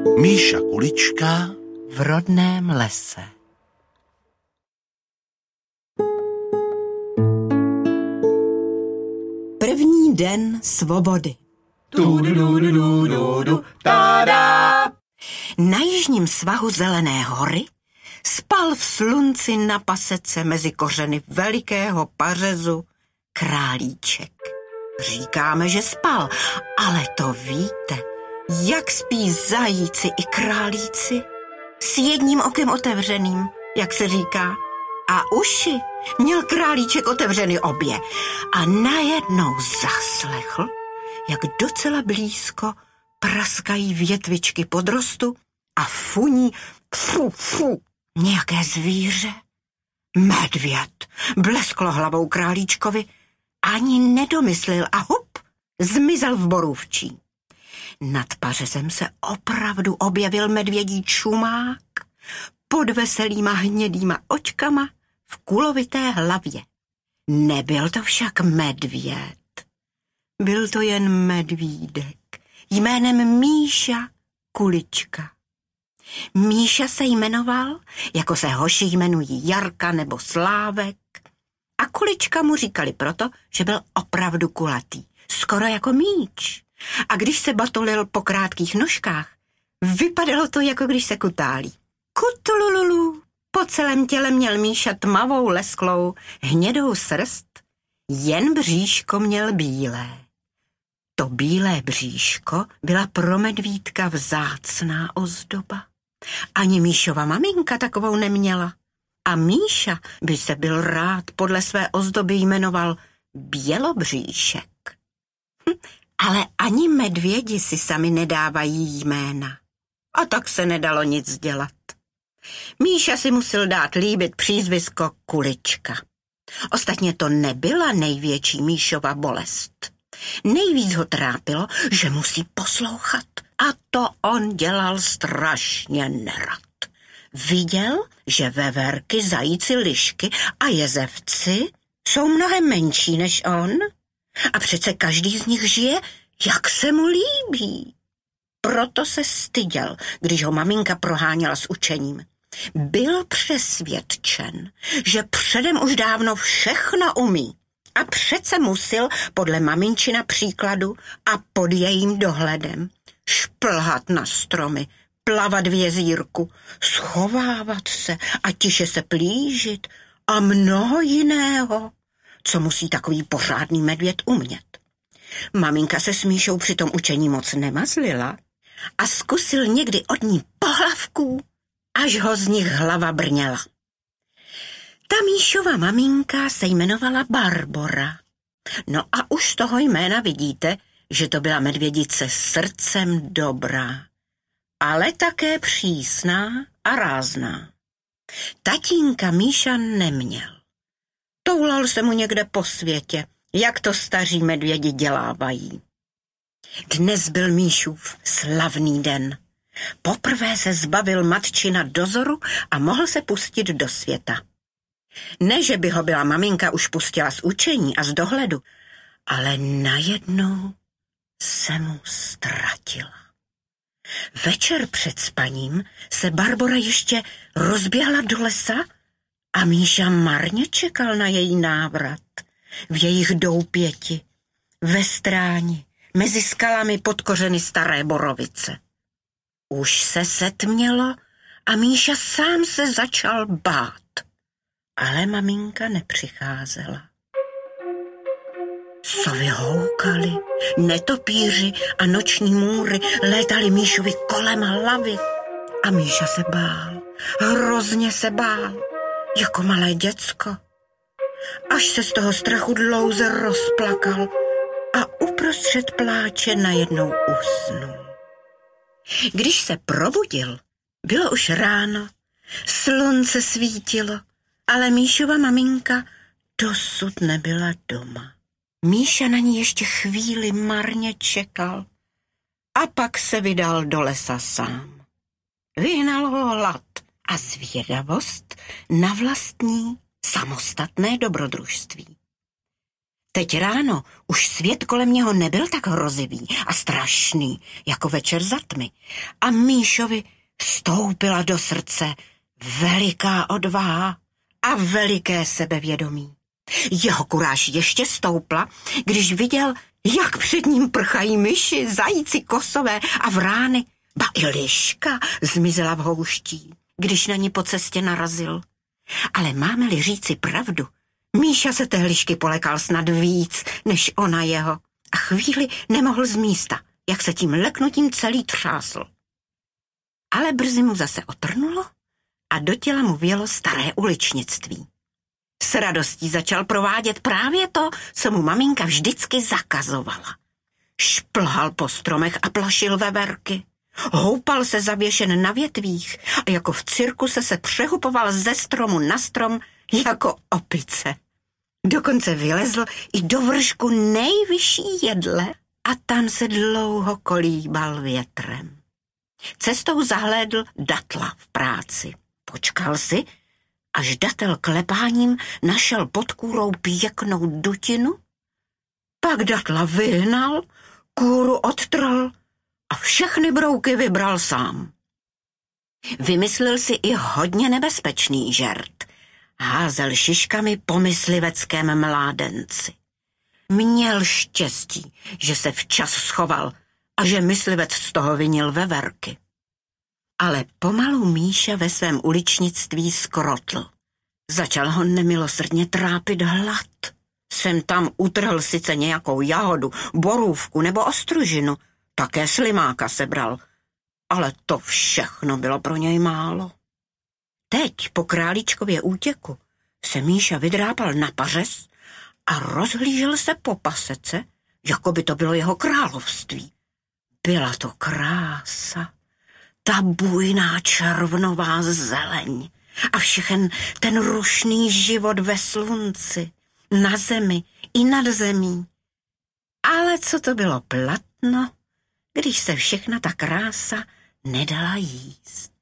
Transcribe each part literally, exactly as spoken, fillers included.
Míša Kulička v rodném lese. První den svobody. Na jižním svahu Zelené hory spal v slunci na pasece mezi kořeny velikého pařezu králíček. Říkáme, že spal, ale to víte, jak spí zajíci i králíci? S jedním okem otevřeným, jak se říká. A uši měl králíček otevřeny obě a najednou zaslechl, jak docela blízko praskají větvičky podrostu a funí fu, fu, nějaké zvíře. Medvěd blesklo hlavou králíčkovi, ani nedomyslil a hup, zmizel v borůvčí. Nad pařezem se opravdu objevil medvědí čumák pod veselýma hnědýma očkama v kulovité hlavě. Nebyl to však medvěd. Byl to jen medvídek jménem Míša Kulička. Míša se jmenoval, jako se hoši jmenují Jarka nebo Slávek, a Kulička mu říkali proto, že byl opravdu kulatý, skoro jako míč. A když se batolil po krátkých nožkách, vypadalo to, jako když se kutálí. Kutulululu. Po celém těle měl Míša tmavou, lesklou, hnědou srst, jen bříško měl bílé. To bílé bříško byla pro medvídka vzácná ozdoba. Ani Míšova maminka takovou neměla. A Míša by se byl rád podle své ozdoby jmenoval Bělobříšek. Hm, ale ani medvědi si sami nedávají jména. A tak se nedalo nic dělat. Míša si musel dát líbit přízvisko Kulička. Ostatně to nebyla největší Míšova bolest. Nejvíc ho trápilo, že musí poslouchat. A to on dělal strašně nerad. Viděl, že veverky, zajíci, lišky a jezevci jsou mnohem menší než on. A přece každý z nich žije, jak se mu líbí. Proto se styděl, když ho maminka proháněla s učením. Byl přesvědčen, že předem už dávno všechno umí a přece musil podle maminčina příkladu a pod jejím dohledem šplhat na stromy, plavat v jezírku, schovávat se a tiše se plížit a mnoho jiného, co musí takový pořádný medvěd umět. Maminka se s Míšou při tom učení moc nemazlila a zkusil někdy od ní pohlavků, až ho z nich hlava brněla. Ta Míšova maminka se jmenovala Barbora. No a už z toho jména vidíte, že to byla medvědice srdcem dobrá, ale také přísná a rázná. Tatínka Míša neměl. Toulal se mu někde po světě, jak to staří medvědi dělávají. Dnes byl Míšův slavný den. Poprvé se zbavil matčina dozoru a mohl se pustit do světa. Ne, že by ho byla maminka už pustila z učení a z dohledu, ale najednou se mu ztratila. Večer před spaním se Barbora ještě rozběhla do lesa a Míša marně čekal na její návrat. V jejich doupěti, ve stráni, mezi skalami pod kořeny staré borovice. Už se setmělo a Míša sám se začal bát. Ale maminka nepřicházela. Sovy houkaly, netopíři a noční můry létaly Míšovi kolem hlavy. A Míša se bál, hrozně se bál, jako malé děcko. Až se z toho strachu dlouze rozplakal a uprostřed pláče najednou usnul. Když se probudil, bylo už ráno, slunce svítilo, ale Míšova maminka dosud nebyla doma. Míša na ní ještě chvíli marně čekal a pak se vydal do lesa sám. Vyhnal ho hlad a zvědavost na vlastní samostatné dobrodružství. Teď ráno už svět kolem něho nebyl tak hrozivý a strašný, jako večer za tmy. A Míšovi vstoupila do srdce veliká odvaha a veliké sebevědomí. Jeho kuráž ještě stoupla, když viděl, jak před ním prchají myši, zajíci, kosové a vrány. Ba i liška zmizela v houští, když na ní po cestě narazil. Ale máme-li říci pravdu, Míša se té lišky polekal snad víc, než ona jeho. A chvíli nemohl z místa, jak se tím leknutím celý třásl. Ale brzy mu zase otrnulo a do těla mu vjelo staré uličnictví. S radostí začal provádět právě to, co mu maminka vždycky zakazovala. Šplhal po stromech a plašil veverky. Houpal se zavěšen na větvích a jako v cirkuse se přehupoval ze stromu na strom jako opice. Dokonce vylezl i do vršku nejvyšší jedle a tam se dlouho kolíbal větrem. Cestou zahlédl datla v práci. Počkal si, až datel klepáním našel pod kůrou pěknou dutinu, pak datla vyhnal, kůru odtrhl a všechny brouky vybral sám. Vymyslel si i hodně nebezpečný žert. Házel šiškami po mysliveckém mládenci. Měl štěstí, že se včas schoval a že myslivec z toho vinil veverky. Ale pomalu Míša ve svém uličnictví skrotl. Začal ho nemilosrdně trápit hlad. Sem tam utrhl sice nějakou jahodu, borůvku nebo ostružinu, také slimáka sebral, ale to všechno bylo pro něj málo. Teď po králíčkově útěku se Míša vydrápal na pařez a rozhlížel se po pasece, jako by to bylo jeho království. Byla to krása, ta bujná červnová zeleň a všechen ten rušný život ve slunci, na zemi i nad zemí. Ale co to bylo platno, když se všechna ta krása nedala jíst.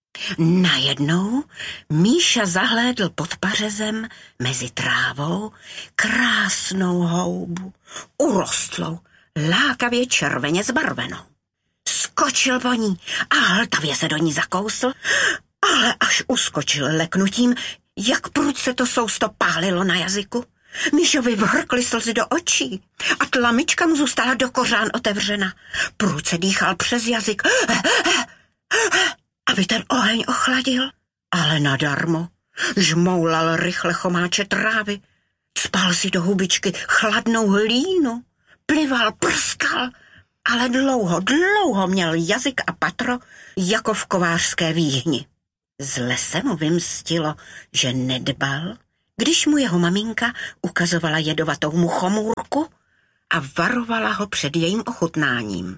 Najednou Míša zahlédl pod pařezem mezi trávou krásnou houbu, urostlou, lákavě červeně zbarvenou. Skočil po ní a hltavě se do ní zakousl, ale až uskočil leknutím, jak prudce to sousto pálilo na jazyku. Míšovi vhrkly slzy do očí a tlamička mu zůstala do kořán otevřena. Prudce dýchal přes jazyk, aby ten oheň ochladil, ale nadarmo. Žmoulal rychle chomáče trávy, cpal si do hubičky chladnou hlínu, plival, prskal, ale dlouho, dlouho měl jazyk a patro jako v kovářské výhni. Zle se mu vymstilo, že nedbal, když mu jeho maminka ukazovala jedovatou muchomůrku a varovala ho před jejím ochutnáním.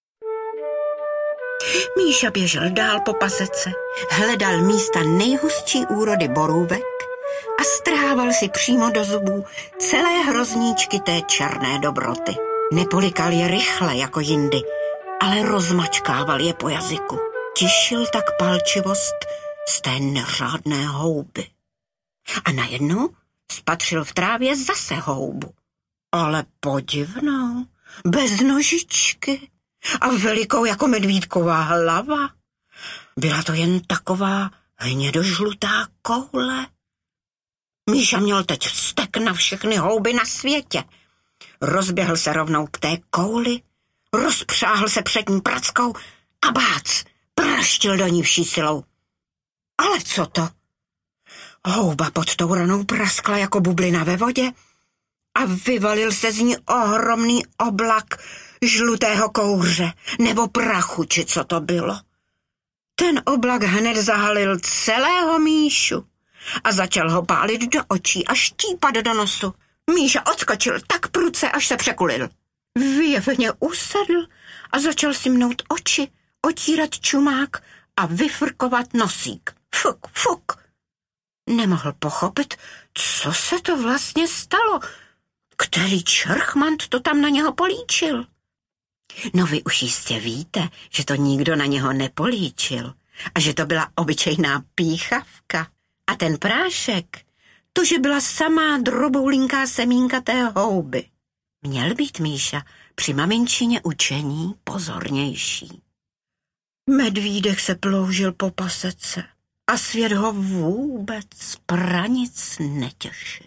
Míša běžel dál po pasece, hledal místa nejhustší úrody borůvek a strhával si přímo do zubů celé hrozníčky té černé dobroty. Nepolikal je rychle jako jindy, ale rozmačkával je po jazyku. Tišil tak palčivost z té neřádné houby. A najednou spatřil v trávě zase houbu. Ale podivnou, bez nožičky a velikou jako medvídková hlava. Byla to jen taková hnědožlutá koule. Míša měl teď vztek na všechny houby na světě. Rozběhl se rovnou k té kouli, rozpřáhl se před ní prackou a bác, praštil do ní vší silou. Ale co to? Houba pod tou ranou praskla jako bublina ve vodě a vyvalil se z ní ohromný oblak žlutého kouře nebo prachu, či co to bylo. Ten oblak hned zahalil celého Míšu a začal ho pálit do očí a štípat do nosu. Míša odskočil tak prudce, až se překulil. Vyjevně usedl a začal si mnout oči, otírat čumák a vyfrkovat nosík. Fuk, fuk. Nemohl pochopit, co se to vlastně stalo. Který čerchmant to tam na něho políčil? No vy už jistě víte, že to nikdo na něho nepolíčil a že to byla obyčejná píchavka. A ten prášek, to, že byla samá droboulinká semínka té houby. Měl být Míša při maminčině učení pozornější. Medvídek se ploužil po pasece a svět ho vůbec pranic netěšil.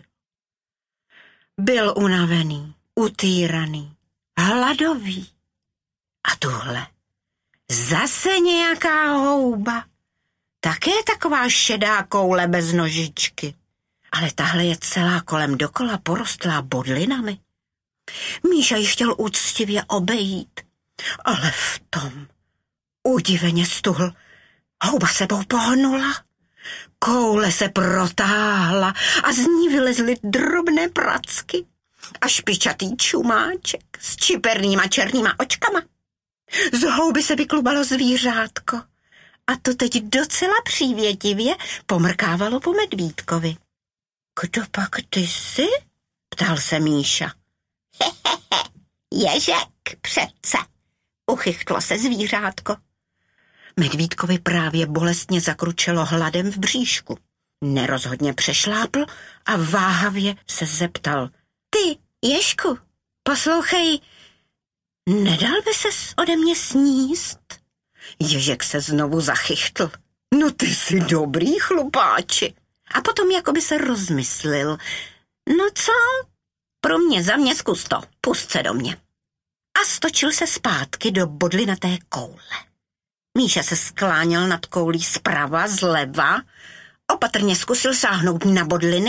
Byl unavený, utýraný, hladový. A tuhle, zase nějaká houba, také taková šedá koule bez nožičky, ale tahle je celá kolem dokola porostlá bodlinami. Míša ji chtěl úctivě obejít, ale v tom udiveně stuhl. Houba sebou pohnula, koule se protáhla a z ní vylezly drobné pracky a špičatý čumáček s čipernýma černýma očkama. Z houby se vyklubalo zvířátko a to teď docela přívětivě pomrkávalo po medvídkovi. Kdo pak ty jsi? Ptal se Míša. Hehehe, ježek přece, uchychtlo se zvířátko. Medvídkovi právě bolestně zakručelo hladem v bříšku. Nerozhodně přešlápl a váhavě se zeptal. Ty, Ježku, poslouchej, nedal by ses ode mě sníst? Ježek se znovu zachychtl. No ty jsi dobrý, chlupáči. A potom jakoby se rozmyslil. No co? Pro mě, za mě zkus to, pust se do mě. A stočil se zpátky do bodlinaté koule. Míša se skláněl nad koulí zprava, zleva, opatrně zkusil sáhnout na bodliny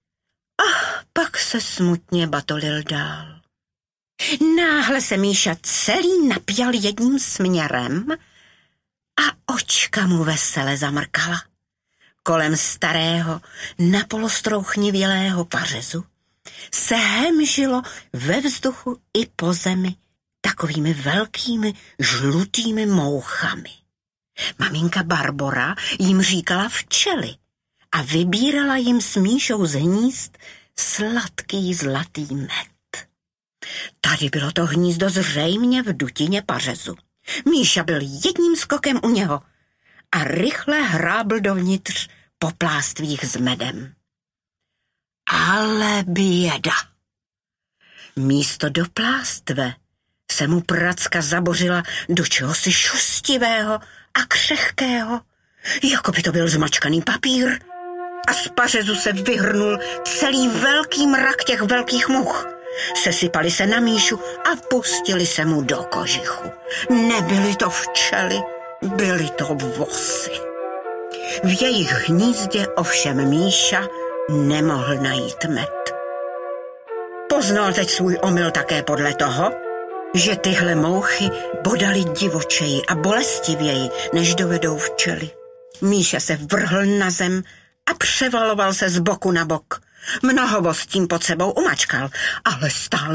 a pak se smutně batolil dál. Náhle se Míša celý napěl jedním směrem a očka mu vesele zamrkala. Kolem starého, napolostrouchnivělého pařezu se hemžilo ve vzduchu i po zemi takovými velkými žlutými mouchami. Maminka Barbora jim říkala včely a vybírala jim s Míšou z hnízd sladký zlatý med. Tady bylo to hnízdo zřejmě v dutině pařezu. Míša byl jedním skokem u něho a rychle hrábl dovnitř po plástvích s medem. Ale běda! Místo do plástve se mu pracka zabořila do čehosi šustivého a křehkého, jako by to byl zmačkaný papír. A z pařezu se vyhrnul celý velký mrak těch velkých much. Sesypali se na Míšu a pustili se mu do kožichu. Nebyly to včely, byly to vosy. V jejich hnízdě ovšem Míša nemohl najít med. Poznal teď svůj omyl také podle toho, že tyhle mouchy bodaly divočeji a bolestivěji, než dovedou včely. Míša se vrhl na zem a převaloval se z boku na bok. Mnoho tím pod sebou umačkal, ale stále